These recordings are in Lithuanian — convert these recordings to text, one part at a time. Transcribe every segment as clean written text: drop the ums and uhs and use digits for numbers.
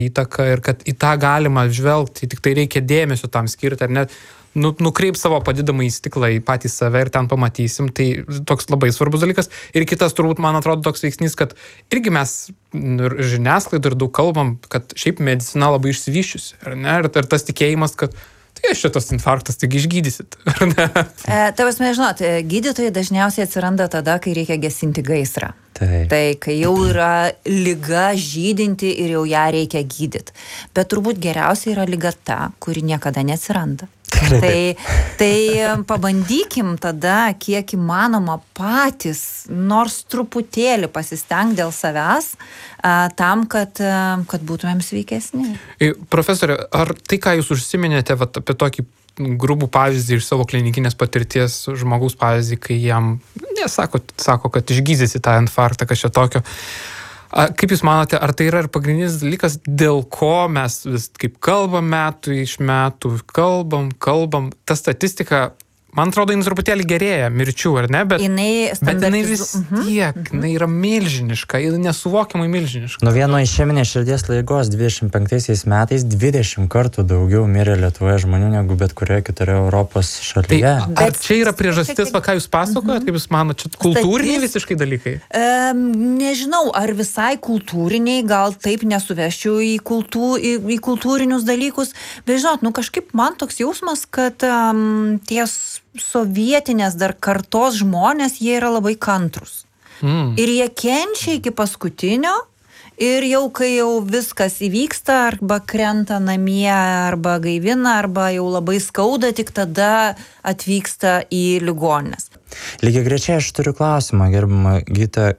įtaką ir kad į tą galima žvelgti, tik tai reikia dėmesio tam skirti, ar net nukreip savo padidamą į stiklą į patį save ir ten pamatysim, tai toks labai svarbus dalykas. Ir kitas turbūt, man atrodo, toks veiksnys, kad irgi mes žiniasklaidai ir daug kalbam, kad šiaip medicina labai išsivyščiusi, ar ne? Ir tas tikėjimas, kad tai šitas infarktas, taigi išgydysit, ar ne? Tavasme, žinot, gydytojai dažniausiai atsiranda tada, kai reikia gesinti gaisrą. Tai kai jau yra liga žydinti ir jau ją reikia gydyti. Bet turbūt geriausia yra liga ta, kuri niekada neatsiranda. Tai pabandykim tada, kiek įmanoma patys, nors truputėlį pasisteng dėl savęs, tam, kad būtumėm sveikesni. Profesorė, ar tai, ką jūs užsiminėte apie tokį grubų pavyzdį iš savo klinikinės patirties žmogaus pavyzdį, kai jam sako, kad išgydysi tą infarktą, kas čia tokio. Kaip jūs manote, ar tai yra ir pagrindinis dalykas, dėl ko mes vis kaip kalbam metų iš metų, kalbam, ta statistika, man atrodo, jis truputėlį gerėja mirčių, ar ne? Bet jinai vis tiek, jinai yra milžiniška, nesuvokiamai milžiniška. Nuo vieno išeminės širdies ligos 25 metais 20 kartų daugiau mirė Lietuvoje žmonių negu bet kurioje kitoje Europos šalyje. Tai ar čia yra priežastis, ką jūs pasakojat, kaip jūs manote, čia kultūriniai visiškai dalykai? Nežinau, ar visai kultūriniai, gal taip nesuveščiau į kultūrinius dalykus, bet žinot, kažkaip man toks jausmas, kad ties sovietinės dar kartos žmonės, jie yra labai kantrus. Ir jie kenčia iki paskutinio ir jau kai jau viskas įvyksta, arba krenta namie, arba gaivina, arba jau labai skauda, tik tada atvyksta į ligoninės. Lygiai grečiai aš turiu klausimą, gerbama Gita.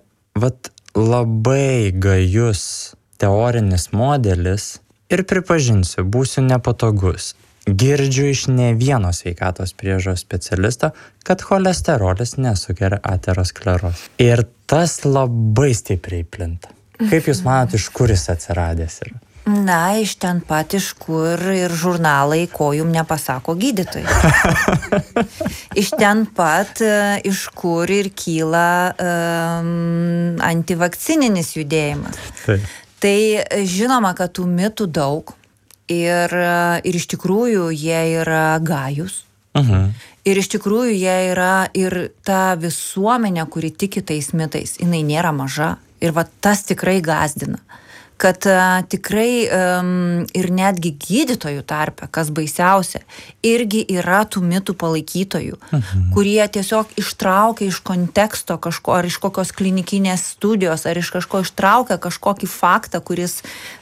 Labai gajus teorinis modelis ir pripažinsiu, būsiu nepatogus. Girdžiu iš ne vieno sveikatos priežiūros specialisto, kad cholesterolis nesukelia ateroskleros. Ir tas labai stipriai plinta. Kaip jūs manote, iš kur jis atsiradęs yra? Iš ten pat, iš kur ir žurnalai, ko jum nepasako gydytojai. Iš ten pat, iš kur ir kyla antivakcininis judėjimas. Tai žinoma, kad tų mitų daug. Ir iš tikrųjų jie yra gajus. Ir iš tikrųjų jie yra ir ta visuomenė, kuri tiki tais mitais, jinai nėra maža. Ir tas tikrai gąsdina. Kad tikrai ir netgi gydytojų tarpe, kas baisiausia, irgi yra tų mitų palaikytojų, kurie tiesiog ištraukia iš konteksto kažko, ar iš kokios klinikinės studijos, ar iš kažko ištraukia kažkokį faktą, kuris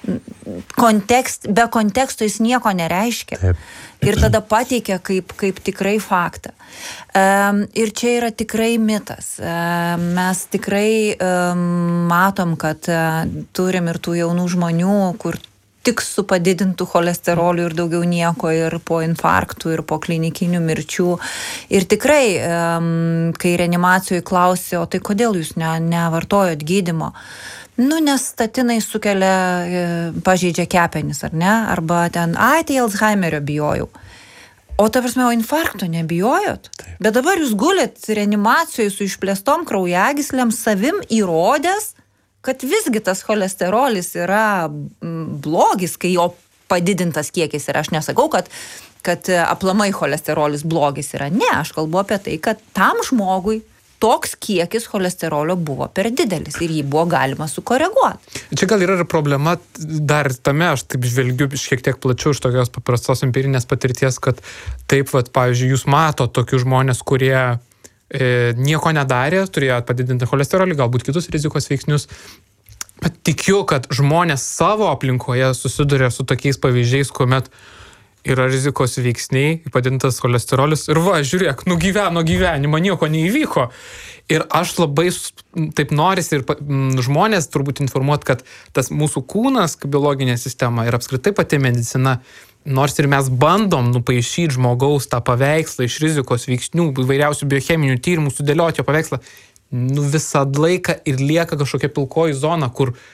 be konteksto jis nieko nereiškia. Taip. Ir tada pateikia kaip tikrai faktą. Ir čia yra tikrai mitas. Mes tikrai matom, kad turim ir tų jaunų žmonių, kur tik su padidintų cholesteroliu ir daugiau nieko, ir po infarktų, ir po klinikinių mirčių. Ir tikrai, kai reanimacijoje klausė, o tai kodėl jūs nevartojot gydymo? Nes statinai sukelia, pažeidžia kepenis, ar ne? Arba ten, tai Alzheimerio bijojau. O ta prasme, o infarkto nebijojot? Taip. Bet dabar jūs gulėt reanimacijoje su išplėstom kraujagyslėm, savim įrodęs, kad visgi tas cholesterolis yra blogis, kai jo padidintas kiekis yra. Aš nesakau, kad aplamai cholesterolis blogis yra. Ne, aš kalbu apie tai, kad tam žmogui toks kiekis cholesterolio buvo per didelis ir jį buvo galima sukoreguoti. Čia gal yra ir problema dar tame, aš taip žvelgiu šiek tiek plačiau iš tokios paprastos empirinės patirties, kad taip, pavyzdžiui, jūs mato tokius žmonės, kurie nieko nedarė, turėjo padidintą cholesterolį, galbūt kitus rizikos veiksnius. Bet tikiu, kad žmonės savo aplinkoje susiduria su tokiais pavyzdžiais, kuomet yra rizikos veiksniai, padidintas cholesterolis ir žiūrėk, nugyveno gyvenimą, nieko neįvyko. Ir aš labai taip norisi ir žmonės turbūt informuoti, kad tas mūsų kūnas, biologinė sistema ir apskritai pati medicina, nors ir mes bandom nupaišyti žmogaus tą paveikslą iš rizikos veiksnių, įvairiausių biocheminių tyrimų, sudėlioti jo paveikslą, visą laiką ir lieka kažkokia pilkoji zona, kur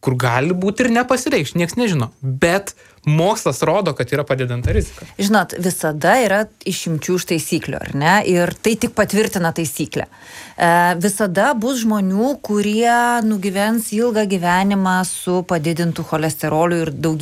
kur gali būti ir nepasireikšti, nieks nežino. Bet mokslas rodo, kad yra padidinta rizika. Žinot, visada yra išimčių iš taisyklių, ar ne? Ir tai tik patvirtina taisyklę. Visada bus žmonių, kurie nugyvens ilgą gyvenimą su padidintu cholesteroliu ir daug